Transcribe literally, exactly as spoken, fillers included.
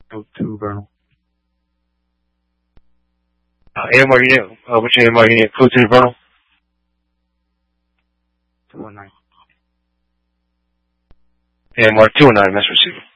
Oh, two, Vernal. Uh, A M R unit, uh, what's your A M R unit? Code to the Vernal? two one nine. A M R two oh nine, Master Receiver.